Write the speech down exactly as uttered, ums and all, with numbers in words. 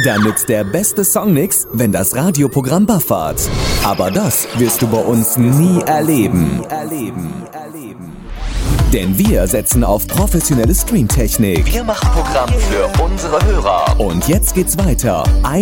Dann nützt der beste Song nix, wenn das Radioprogramm buffert. Aber das wirst du bei uns nie erleben. Denn wir setzen auf professionelle Streamtechnik. Wir machen Programm für unsere Hörer. Und jetzt geht's weiter.